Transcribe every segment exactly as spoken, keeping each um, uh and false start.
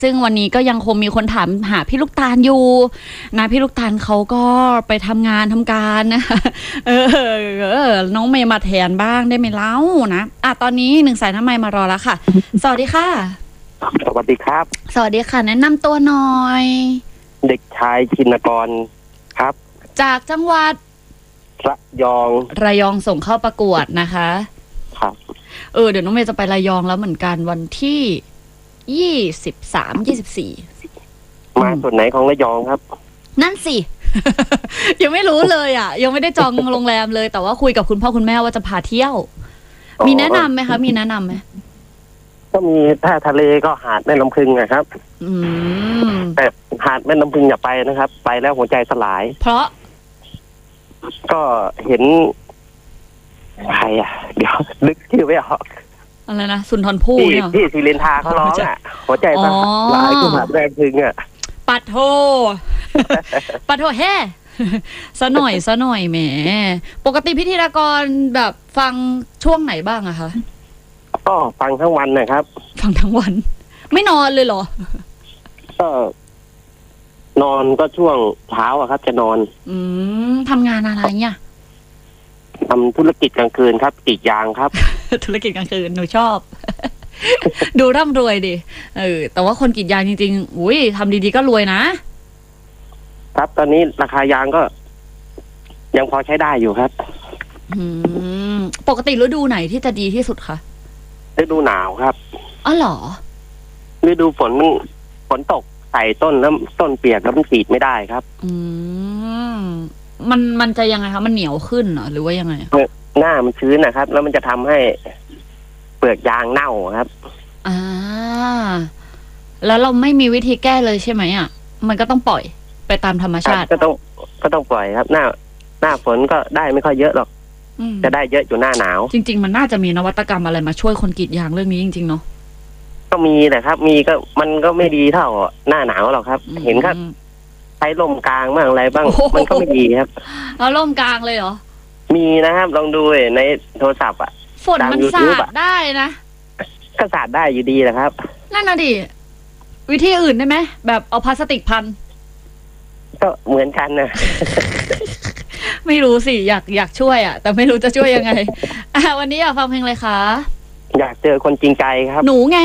ซึ่งวันนี้ก็ยังคงมีคนถามหาพี่ลูกตาลอยู่นะพี่ลูกตาลเขาก็ไปทำงานทำการนะคะเออเออน้องเมย์มาแทนบ้างได้ไหมเล่านะอ่ะตอนนี้หนึ่งสายน้ำไมค์มารอแล้วค่ะสวัสดีค่ะสวัสดีครับสวัสดีค่ะแนะนำตัวหน่อยเด็กชายชินกรครับจากจังหวัดระยองระยองส่งเข้าประกวดนะคะครับเออเดี๋ยวน้องเมย์จะไประยองแล้วเหมือนกันวันที่ยี่สิบสามยี่สิบสี่มาส่วนไหนของระยองครับนั่นสิ ยังไม่รู้เลยอ่ะยังไม่ได้จองโรงแรมเลยแต่ว่าคุยกับคุณพ่อคุณแม่ว่าจะพาเที่ยวมีแนะนำไหมคะมีแนะนำไหมก็มีถ้าทะเลก็หาดแม่น้ำพึงนะครับอืมแต่หาดแม่น้ำพึงอย่าไปนะครับไปแล้วหัวใจสลายเพราะก็เห็นใครอ่ะเดี๋ยวนึกชื่อไม่ออกอะไรนะสุนทรภู่เนี่ยที่ศิรินทาเขาร้องอ่ะหัวใจสลายที่หาดแม่น้ำพึงอ่ะปัดโทปัดโทแฮ่ซะหน่อยซะหน่อยแหมปกติพิธีกรแบบฟังช่วงไหนบ้างอะคะก็ฟังทั้งวันนะครับฟังทั้งวันไม่นอนเลยเหรอก็นอนก็ช่วงเช้าอะครับจะนอนอืมทำงานอะไรเนี่ยทำธุรกิจกลางคืนครับกรีดยางครับธุรกิจกลางคืนหนูชอบ ดูร่ำรวยดิเออแต่ว่าคนกรีดยางจริงๆอุ้ยทำดีๆก็รวยนะครับตอนนี้ราคายางก็ยังพอใช้ได้อยู่ครับอืมปกติฤดูไหนที่จะดีที่สุดคะฤดูหนาวครับอ๋อเหรอฤดูฝนมันฝนตกใส่ต้นแล้วต้นเปียกแล้วมันกรีดไม่ได้ครับอืมมันมันจะยังไงคะมันเหนียวขึ้นเหรอหรือว่ายังไงหน้ามันชื้นนะครับแล้วมันจะทำให้เปลือกยางเน่าครับอ่าแล้วเราไม่มีวิธีแก้เลยใช่ไหมอ่ะมันก็ต้องปล่อยไปตามธรรมชาติก็ต้องก็ต้องปล่อยครับหน้าหน้าฝนก็ได้ไม่ค่อยเยอะหรอกจะได้เยอะอยู่หน้าหนาวจริงๆมันน่าจะมีนวัตกรรมอะไรมาช่วยคนกรีดยางเรื่องนี้จริงๆเนาะก็มีแหละครับมีก็มันก็ไม่ดีเท่าหน้าหนาวหรอกครับเห็นครับใช้ลมกลางบ้างอะไรบ้างมันก็ไม่ดีครับเอาลมกลางเลยเหรอมีนะครับลองดูในโทรศัพท์อ่ะฝนมันสาดได้นะก็สาดได้อยู่ดีแหละครับนั่นน่ะดิวิธีอื่นได้ไหมแบบเอาพลาสติกพันก็เหมือนกันนะไม่รู้สิอยากอยากช่วยอ่ะแต่ไม่รู้จะช่วยยังไงอ่ะวันนี้อยากฟังเพลงอะไรคะอยากเจอคนจริงใจครับหนูไง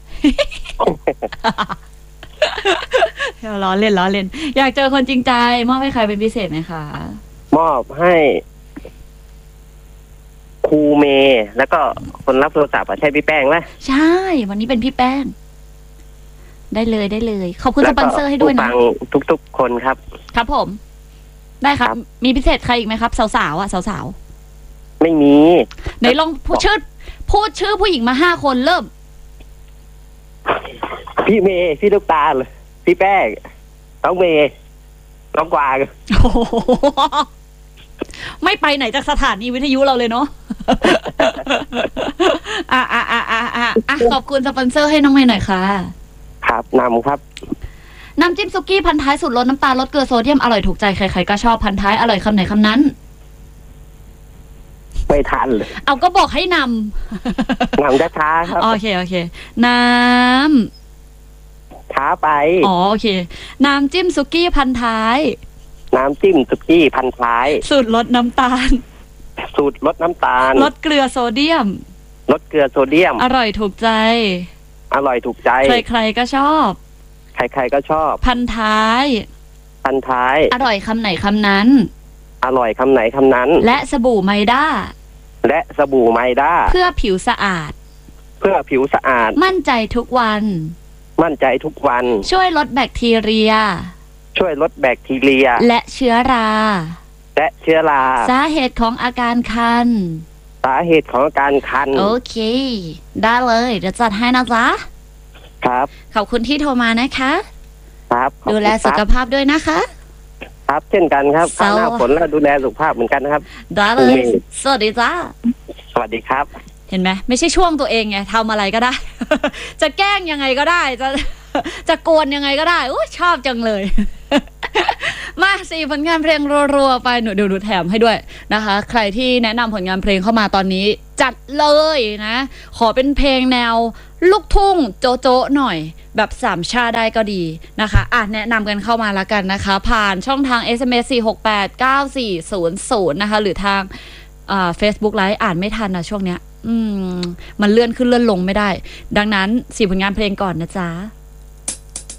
ล้อเล่นล้อเล่นอยากเจอคนจริงใจมอบให้ใครเป็นพิเศษไหมคะมอบให้ครูเมย์แล้วก็คนรับโทรศัพท์ใช่พี่แป้งไหมใช่วันนี้เป็นพี่แป้งได้เลยได้เลยขอบคุณสปอนเซอร์ให้ด้วยนะทุกๆคนครับครับผมได้ครับมีพิเศษใครอีกไหมครับสาวๆอ่ะสาวๆไม่มีไหนลองพูดชื่อพูดชื่อผู้หญิงมาห้าคนเริ่มพี่เมย์พี่ลูกตาลพี่แป้งน้องเมย์น้องกวางไม่ไปไหนจากสถานีวิทยุเราเลยเนาะอ่ะอ่ะอ่ะอ่ะอ่ะขอบคุณสปอนเซอร์ให้น้องเมย์หน่อยค่ะครับนำครับน้ำจิ้มซุกี้พันท้ายสูตรลดน้ำตาลลดเกลือโซเดียมอร่อยถูกใจใครๆก็ชอบพันท้ายอร่อยคำไหนคำนั้นไม่ทันเลยเอาก็บอกให้นำนำจะช้าครับโอเคโอเคน้ำช้าไปอ๋อโอเคน้ำจิ้มซุกี้พันท้ายน้ำจิ้มซุกี้พันท้ายสูตรลดน้ำตาลสูตรลดน้ำตาลลดเกลือโซเดียมลดเกลือโซเดียมอร่อยถูกใจอร่อยถูกใจใครๆก็ชอบใครๆก็ชอบพันท้ายพันท้ายอร่อยคำไหนคำนั้นอร่อยคำไหนคำนั้นและสบู่ไมด้าและสบู่ไมด้าเพื่อผิวสะอาดเพื่อผิวสะอาดมั่นใจทุกวันมั่นใจทุกวันช่วยลดแบคทีเรียช่วยลดแบคทีเรียและเชื้อราและเชื้อราสาเหตุของอาการคันสาเหตุของอาการคันโอเคได้เลยเดี๋ยวจัดให้นะจ๊ะครับขอบคุณที่โทรมานะคะครับดูแลสุขภาพด้วยนะคะครับเช่นกันครับหน้าฝนแล้วดูแลสุขภาพเหมือนกันนะครับได้เลยสวัสดีจ้าสวัสดีครับเห็นไหมไม่ใช่ช่วงตัวเองไงทำอะไรก็ได้ จะแกล้งยังไงก็ได้จะจะโกนยังไงก็ได้โอ้ชอบจังเลย มาสี่ผลงานเพลงรัวๆไปหนูเดี๋ยวหนูแถมให้ด้วยนะคะใครที่แนะนำผลงานเพลงเข้ามาตอนนี้จัดเลยนะขอเป็นเพลงแนวลูกทุ่งโจโจะหน่อยแบบสามชาได้ก็ดีนะคะอ่ะแนะนำกันเข้ามาแล้วกันนะคะผ่านช่องทาง เอส เอ็ม เอส สี่ หก แปด เก้า สี่ ศูนย์ ศูนย์นะคะหรือทางอ่า Facebook Live อ่านไม่ทันนะช่วงเนี้ยอืมมันเลื่อนขึ้นเลื่อนลงไม่ได้ดังนั้นสี่ผลงานเพลงก่อนนะจ๊ะ